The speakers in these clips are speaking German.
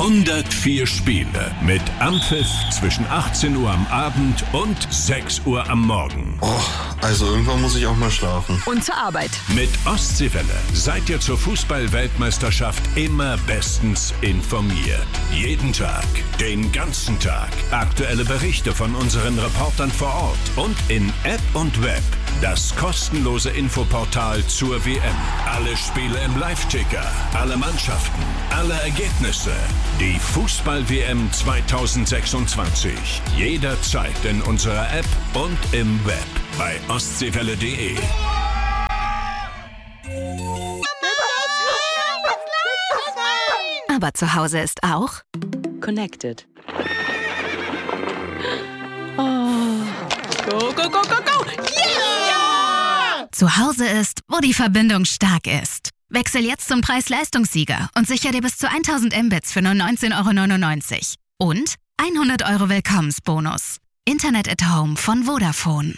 104 Spiele mit Anpfiff zwischen 18 Uhr am Abend und 6 Uhr am Morgen. Oh, also irgendwann muss ich auch mal schlafen. Und zur Arbeit. Mit Ostseewelle seid ihr zur Fußball-Weltmeisterschaft immer bestens informiert. Jeden Tag, den ganzen Tag. Aktuelle Berichte von unseren Reportern vor Ort und in App und Web. Das kostenlose Infoportal zur WM. Alle Spiele im Live-Ticker, alle Mannschaften, alle Ergebnisse. Die Fußball-WM 2026. Jederzeit in unserer App und im Web. Bei ostseewelle.de. Aber zu Hause ist auch Connected. Oh. Go, go, go, go, go! Yeah! Zu Hause ist, wo die Verbindung stark ist. Wechsel jetzt zum Preis-Leistungssieger und sicher dir bis zu 1000 Mbits für nur 19,99 € und 100 € Willkommensbonus. Internet at Home von Vodafone.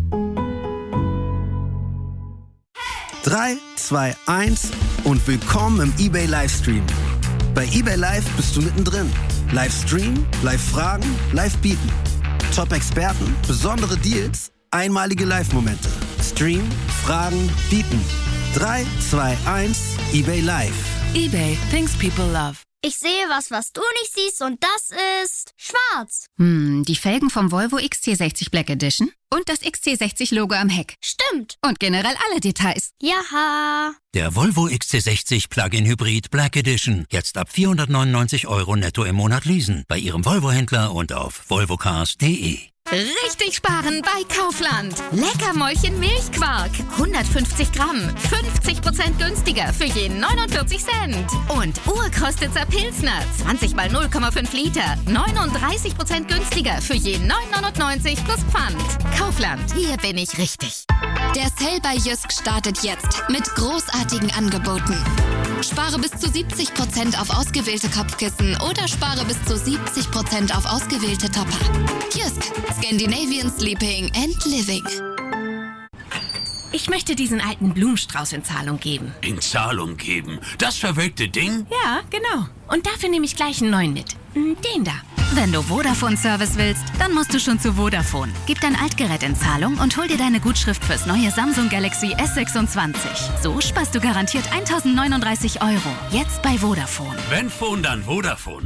3, 2, 1 und willkommen im eBay Livestream. Bei eBay Live bist du mittendrin. Livestream, Live-Fragen, Live-Bieten. Top-Experten, besondere Deals, einmalige Live-Momente. Stream, Fragen, Bieten. 3, 2, 1, eBay Live. eBay, things people love. Ich sehe was du nicht siehst und das ist schwarz. Die Felgen vom Volvo XC60 Black Edition und das XC60-Logo am Heck. Stimmt. Und generell alle Details. Jaha. Der Volvo XC60 Plug-in Hybrid Black Edition. Jetzt ab 499 € netto im Monat leasen. Bei Ihrem Volvo-Händler und auf volvocars.de. Richtig sparen bei Kaufland. Leckermäulchen Milchquark. 150 Gramm. 50% günstiger für jeden 49 Cent. Und Urkostitzer Pilsner. 20 mal 0,5 Liter. 39% günstiger für jeden 9,99 plus Pfand. Kaufland. Hier bin ich richtig. Der Sale bei Jysk startet jetzt mit großartigen Angeboten. Spare bis zu 70% auf ausgewählte Kopfkissen oder spare bis zu 70% auf ausgewählte Topper. Jysk, Scandinavian Sleeping and Living. Ich möchte diesen alten Blumenstrauß in Zahlung geben. In Zahlung geben? Das verwelkte Ding? Ja, genau. Und dafür nehme ich gleich einen neuen mit. Den da. Wenn du Vodafone-Service willst, dann musst du schon zu Vodafone. Gib dein Altgerät in Zahlung und hol dir deine Gutschrift fürs neue Samsung Galaxy S26. So sparst du garantiert 1.039 €. Jetzt bei Vodafone. Wenn Phone, dann Vodafone.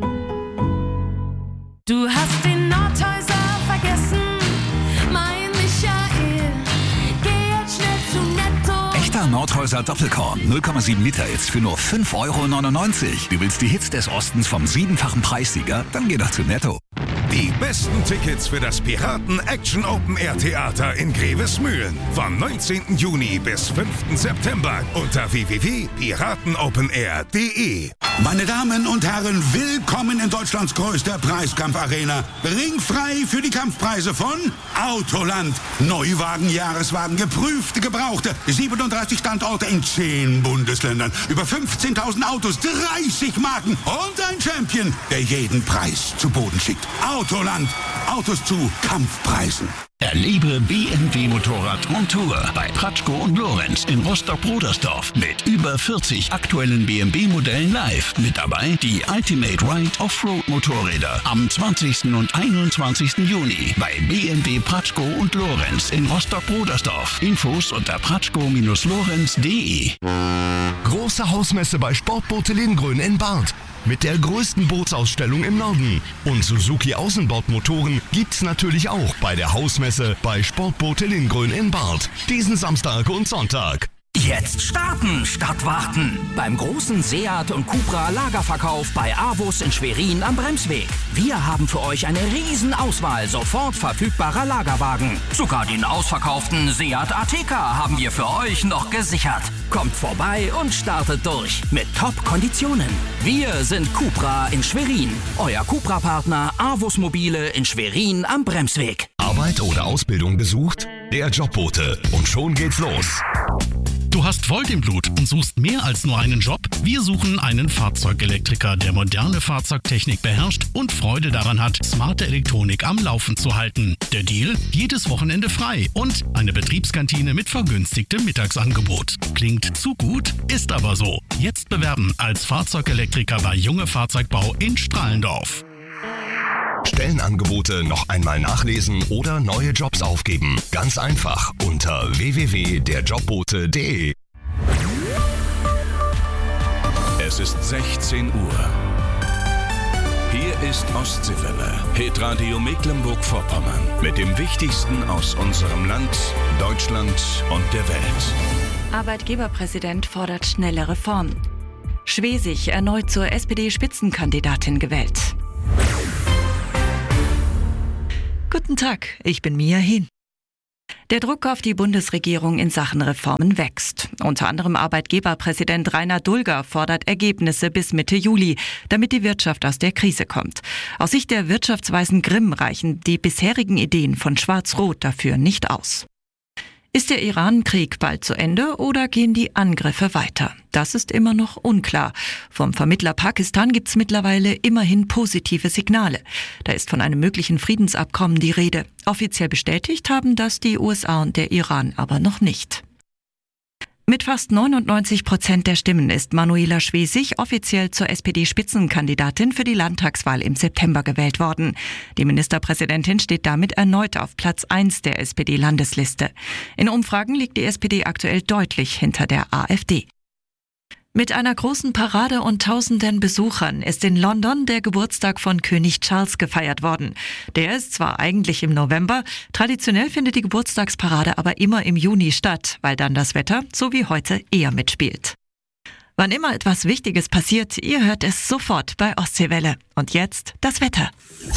Du hast den Nordhäuser vergessen, mein Michael. Geh jetzt schnell zu Netto. Echter Nordhäuser Doppelkorn, 0,7 Liter jetzt für nur 5,99 €. Du willst die Hits des Ostens vom 7-fachen Preissieger? Dann geh doch zu Netto. Die besten Tickets für das Piraten Action Open Air Theater in Grevesmühlen. Vom 19. Juni bis 5. September unter www.piratenopenair.de. Meine Damen und Herren, willkommen in Deutschlands größter Preiskampfarena. Ringfrei für die Kampfpreise von Autoland. Neuwagen, Jahreswagen, geprüfte, gebrauchte. 37 Standorte in 10 Bundesländern. Über 15.000 Autos, 30 Marken und ein Champion, der jeden Preis zu Boden schickt. Autoland. Autos zu Kampfpreisen. Erlebe BMW Motorrad Montour bei Pratschko und Lorenz in Rostock-Brodersdorf mit über 40 aktuellen BMW-Modellen live. Mit dabei die Ultimate Ride Offroad Motorräder am 20. und 21. Juni bei BMW Pratschko und Lorenz in Rostock-Brodersdorf. Infos unter pratschko-lorenz.de. Große Hausmesse bei Sportboote Lindgrün in Barth. Mit der größten Bootsausstellung im Norden. Und Suzuki Außenbordmotoren gibt's natürlich auch bei der Hausmesse bei Sportboote Lindgrün in Barth. Diesen Samstag und Sonntag. Jetzt starten statt warten. Beim großen Seat und Cupra Lagerverkauf bei Avus in Schwerin am Bremsweg. Wir haben für euch eine Riesenauswahl sofort verfügbarer Lagerwagen. Sogar den ausverkauften Seat Ateca haben wir für euch noch gesichert. Kommt vorbei und startet durch mit Top-Konditionen. Wir sind Cupra in Schwerin. Euer Cupra-Partner Avus Mobile in Schwerin am Bremsweg. Arbeit oder Ausbildung gesucht? Der Jobbote. Und schon geht's los. Du hast Volt im Blut und suchst mehr als nur einen Job? Wir suchen einen Fahrzeugelektriker, der moderne Fahrzeugtechnik beherrscht und Freude daran hat, smarte Elektronik am Laufen zu halten. Der Deal? Jedes Wochenende frei und eine Betriebskantine mit vergünstigtem Mittagsangebot. Klingt zu gut, ist aber so. Jetzt bewerben als Fahrzeugelektriker bei Junge Fahrzeugbau in Strahlendorf. Stellenangebote noch einmal nachlesen oder neue Jobs aufgeben. Ganz einfach unter www.derjobbote.de. Es ist 16 Uhr. Hier ist Ostseewelle, Hitradio Mecklenburg-Vorpommern mit dem Wichtigsten aus unserem Land, Deutschland und der Welt. Arbeitgeberpräsident fordert schnelle Reformen. Schwesig erneut zur SPD-Spitzenkandidatin gewählt. Guten Tag, ich bin Mia Hehn. Der Druck auf die Bundesregierung in Sachen Reformen wächst. Unter anderem Arbeitgeberpräsident Rainer Dulger fordert Ergebnisse bis Mitte Juli, damit die Wirtschaft aus der Krise kommt. Aus Sicht der Wirtschaftsweisen Grimm reichen die bisherigen Ideen von Schwarz-Rot dafür nicht aus. Ist der Iran-Krieg bald zu Ende oder gehen die Angriffe weiter? Das ist immer noch unklar. Vom Vermittler Pakistan gibt's mittlerweile immerhin positive Signale. Da ist von einem möglichen Friedensabkommen die Rede. Offiziell bestätigt haben das die USA und der Iran aber noch nicht. Mit fast 99% der Stimmen ist Manuela Schwesig offiziell zur SPD-Spitzenkandidatin für die Landtagswahl im September gewählt worden. Die Ministerpräsidentin steht damit erneut auf Platz 1 der SPD-Landesliste. In Umfragen liegt die SPD aktuell deutlich hinter der AfD. Mit einer großen Parade und tausenden Besuchern ist in London der Geburtstag von König Charles gefeiert worden. Der ist zwar eigentlich im November, traditionell findet die Geburtstagsparade aber immer im Juni statt, weil dann das Wetter, so wie heute, eher mitspielt. Wann immer etwas Wichtiges passiert, ihr hört es sofort bei Ostseewelle. Und jetzt das Wetter.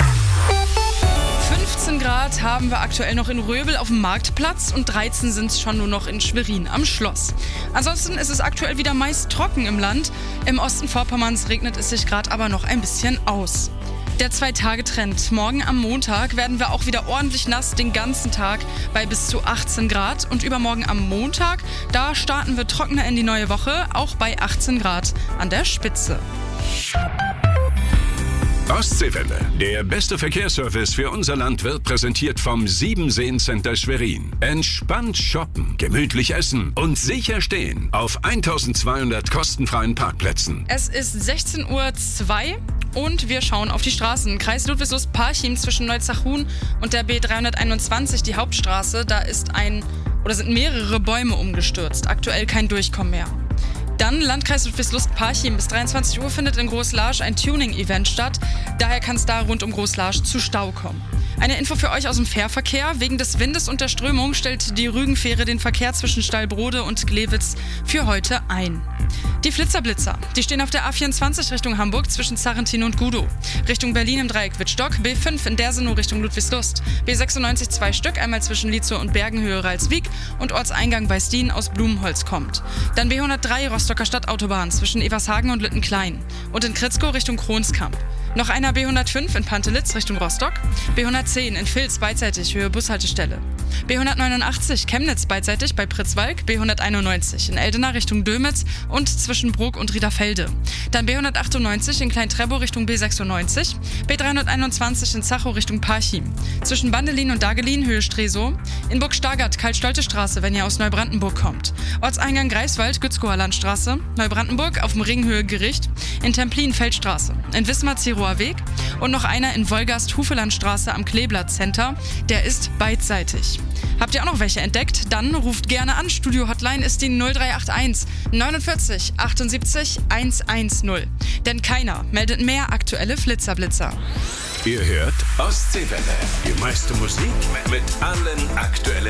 15 Grad haben wir aktuell noch in Röbel auf dem Marktplatz und 13 sind es schon nur noch in Schwerin am Schloss. Ansonsten ist es aktuell wieder meist trocken im Land. Im Osten Vorpommerns regnet es sich gerade aber noch ein bisschen aus. Der 2-Tage-Trend. Morgen am Montag werden wir auch wieder ordentlich nass den ganzen Tag bei bis zu 18 Grad. Und übermorgen am Montag, da starten wir trockener in die neue Woche, auch bei 18 Grad an der Spitze. Ostseewelle, der beste Verkehrsservice für unser Land, wird präsentiert vom Siebenseen-Center Schwerin. Entspannt shoppen, gemütlich essen und sicher stehen auf 1200 kostenfreien Parkplätzen. Es ist 16:02 Uhr und wir schauen auf die Straßen. Kreis Ludwigslust-Parchim zwischen Neuzach-Huhn und der B321, die Hauptstraße, da sind mehrere Bäume umgestürzt. Aktuell kein Durchkommen mehr. Dann Landkreis Ludwigslust-Parchim. Bis 23 Uhr findet in Großlarsch ein Tuning-Event statt. Daher kann es da rund um Großlarsch zu Stau kommen. Eine Info für euch aus dem Fährverkehr. Wegen des Windes und der Strömung stellt die Rügenfähre den Verkehr zwischen Stallbrode und Glewitz für heute ein. Die Flitzerblitzer, die stehen auf der A24 Richtung Hamburg zwischen Sarrentin und Gudow. Richtung Berlin im Dreieck Wittstock, B5 in Dersenow Richtung Ludwigslust. B96 2 Stück, einmal zwischen Lietzow und Bergenhöhe Ralswiek und Ortseingang bei Stien aus Blumenholz kommt. Dann B103 Rostocker Stadtautobahn zwischen Evershagen und Lüttenklein. Und in Kritzkow Richtung Kronskamp. Noch einer B105 in Pantelitz Richtung Rostock. B110 in Vils beidseitig Höhe Bushaltestelle. B189 Chemnitz beidseitig bei Pritzwalk. B191 in Eldena Richtung Dömitz und zwischen Brok und Riederfelde. Dann B198 in Klein-Trebow Richtung B96. B321 in Zachow Richtung Parchim. Zwischen Bandelin und Dagelin Höhe Stresow. In Burg-Stargard Karl-Stolte-Straße, wenn ihr aus Neubrandenburg kommt. Ortseingang Greifswald Gützkower Landstraße. Neubrandenburg auf dem Ringhöhe Gericht. In Templin Feldstraße. In Wismar Zirower Weg. Und noch einer in Wolgast Hufelandstraße am Kleeblatt Center. Der ist beidseitig. Habt ihr auch noch welche entdeckt? Dann ruft gerne an. Studio Hotline ist die 0381 49 78 110. Denn keiner meldet mehr aktuelle Flitzerblitzer. Ihr hört Ostseewelle, die meiste Musik mit allen aktuellen